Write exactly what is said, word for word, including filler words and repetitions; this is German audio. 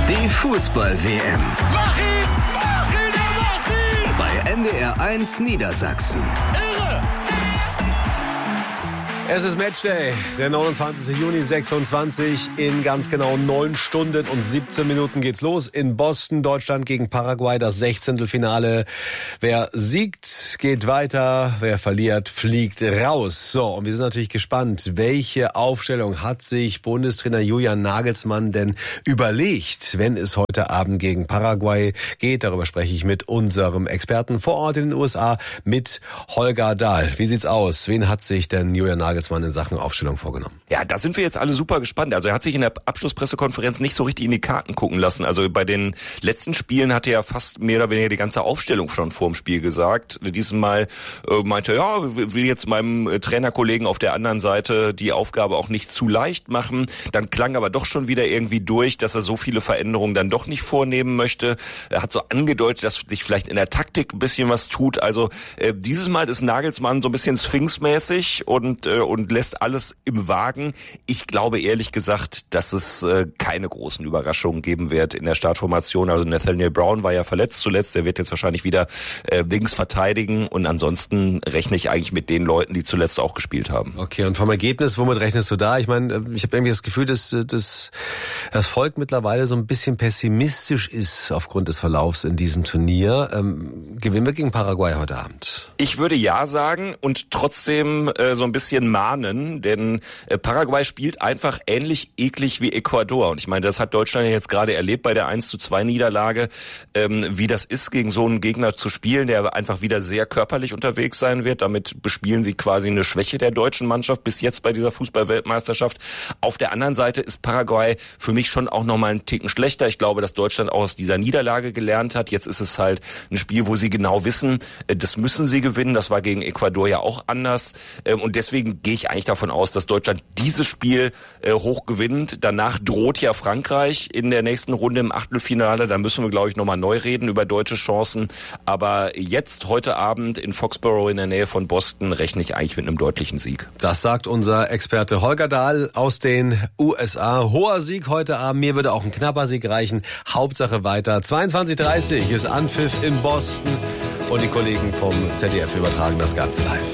Die Fußball-W M. Mach ihn! Mach ihn! Mach ihn! Bei N D R eins Niedersachsen. Irre! Es ist Matchday, der neunundzwanzigsten Juni sechsundzwanzig. In ganz genau neun Stunden und siebzehn Minuten geht's los. In Boston, Deutschland gegen Paraguay, das Sechzehntelfinale. Wer siegt, geht weiter. Wer verliert, fliegt raus. So, und wir sind natürlich gespannt, welche Aufstellung hat sich Bundestrainer Julian Nagelsmann denn überlegt, wenn es heute Abend gegen Paraguay geht. Darüber spreche ich mit unserem Experten vor Ort in den U S A, mit Holger Dahl. Wie sieht's aus? Wen hat sich denn Julian Nagelsmann in Sachen Aufstellung vorgenommen? Ja, da sind wir jetzt alle super gespannt. Also er hat sich in der Abschlusspressekonferenz nicht so richtig in die Karten gucken lassen. Also bei den letzten Spielen hat er ja fast mehr oder weniger die ganze Aufstellung schon vor dem Spiel gesagt. Diesmal äh, meinte er, ja, will jetzt meinem äh, Trainerkollegen auf der anderen Seite die Aufgabe auch nicht zu leicht machen. Dann klang aber doch schon wieder irgendwie durch, dass er so viele Veränderungen dann doch nicht vornehmen möchte. Er hat so angedeutet, dass sich vielleicht in der Taktik ein bisschen was tut. Also äh, dieses Mal ist Nagelsmann so ein bisschen Sphinx-mäßig und äh, und lässt alles im Wagen. Ich glaube ehrlich gesagt, dass es äh, keine großen Überraschungen geben wird in der Startformation. Also Nathaniel Brown war ja verletzt zuletzt, der wird jetzt wahrscheinlich wieder äh, links verteidigen und ansonsten rechne ich eigentlich mit den Leuten, die zuletzt auch gespielt haben. Okay, und vom Ergebnis, womit rechnest du da? Ich meine, ich habe irgendwie das Gefühl, dass, dass das Volk mittlerweile so ein bisschen pessimistisch ist aufgrund des Verlaufs in diesem Turnier. Ähm, gewinnen wir gegen Paraguay heute Abend? Ich würde ja sagen und trotzdem äh, so ein bisschen mahnen, denn äh, Paraguay spielt einfach ähnlich eklig wie Ecuador. Und ich meine, das hat Deutschland ja jetzt gerade erlebt bei der eins zu zwei Niederlage, ähm, wie das ist, gegen so einen Gegner zu spielen, der einfach wieder sehr körperlich unterwegs sein wird. Damit bespielen sie quasi eine Schwäche der deutschen Mannschaft bis jetzt bei dieser Fußball-Weltmeisterschaft. Auf der anderen Seite ist Paraguay für mich schon auch nochmal einen Ticken schlechter. Ich glaube, dass Deutschland auch aus dieser Niederlage gelernt hat. Jetzt ist es halt ein Spiel, wo sie genau wissen, äh, das müssen sie gewinnen. Das war gegen Ecuador ja auch anders. Ähm, und deswegen gehe ich eigentlich davon aus, dass Deutschland dieses Spiel äh, hoch gewinnt. Danach droht ja Frankreich in der nächsten Runde im Achtelfinale. Da müssen wir, glaube ich, nochmal neu reden über deutsche Chancen. Aber jetzt, heute Abend in Foxborough in der Nähe von Boston, rechne ich eigentlich mit einem deutlichen Sieg. Das sagt unser Experte Holger Dahl aus den U S A. Hoher Sieg heute Abend. Mir würde auch ein knapper Sieg reichen. Hauptsache weiter. zweiundzwanzig Uhr dreißig ist Anpfiff in Boston. Und die Kollegen vom Z D F übertragen das Ganze live.